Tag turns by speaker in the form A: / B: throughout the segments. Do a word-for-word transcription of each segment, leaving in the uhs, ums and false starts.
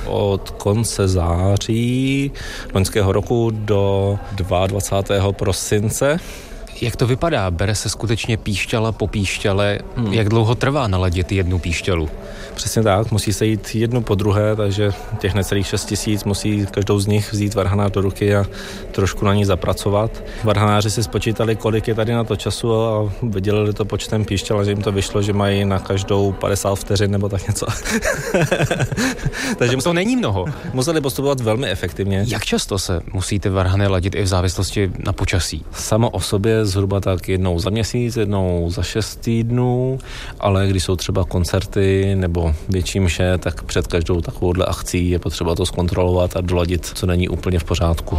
A: od konce září loňského roku do dvacátého druhého prosince.
B: Jak to vypadá? Bere se skutečně píšťala po píšťale? Hmm. Jak dlouho trvá naladit jednu píšťalu?
A: Přesně tak, musí se jít jednu po druhé, takže těch necelých šest tisíc musí každou z nich vzít varhanář do ruky a trošku na ní zapracovat. Varhanáři si spočítali, kolik je tady na to času a vydělili to počtem píšťal, že jim to vyšlo, že mají na každou padesát vteřin nebo tak něco.
B: Takže to není mnoho.
A: Museli postupovat velmi efektivně.
B: Jak často se musíte varhany ladit i v závislosti na počasí?
A: Samo o sobě zhruba tak jednou za měsíc, jednou za šest týdnů, ale když jsou třeba koncerty nebo větší mše, tak před každou takovouhle akcí je potřeba to zkontrolovat a doladit, co není úplně v pořádku.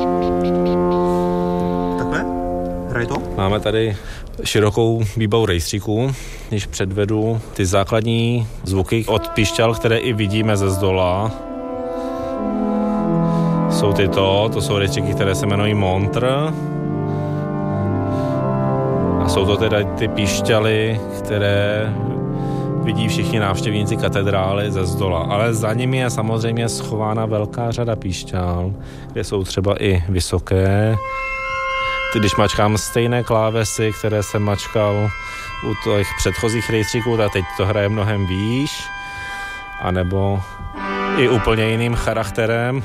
C: Takhle? Hraje to?
A: Máme tady širokou výbavu rejstříků, když předvedu ty základní zvuky od píšťal, které i vidíme ze zdola. Jsou tyto, to jsou rejstříky, které se jmenují Montr. A jsou to teda ty píšťaly, které vidí všichni návštěvníci katedrály ze zdola. Ale za nimi je samozřejmě schována velká řada píšťal, kde jsou třeba i vysoké. Když mačkám stejné klávesy, které jsem mačkal u těch předchozích rejstříků, tak teď to hraje mnohem výš, anebo i úplně jiným charakterem.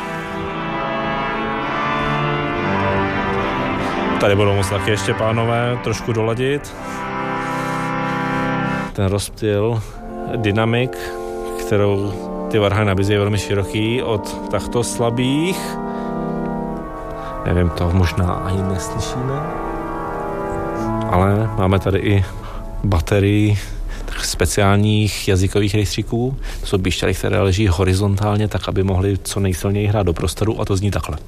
A: Tady budou muset taky ještě pánové trošku doladit. Ten rozptyl, dynamik, kterou ty varhany nabízejí, je velmi široký od takto slabých. Nevím, to možná ani neslyšíme. Ale máme tady i baterii speciálních jazykových rejstříků. To jsou píšťaly, které leží horizontálně, tak aby mohly co nejsilněji hrát do prostoru, a to zní takhle.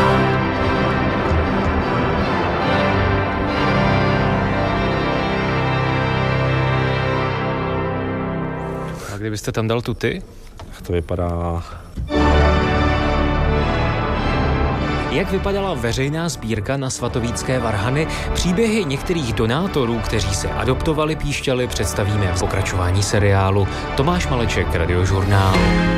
B: Kdybyste tam dal tuty?
A: To vypadá...
B: Jak vypadala veřejná sbírka na svatovícké varhany? Příběhy některých donátorů, kteří se adoptovali píšťaly, představíme v pokračování seriálu. Tomáš Maleček, Radiožurnál.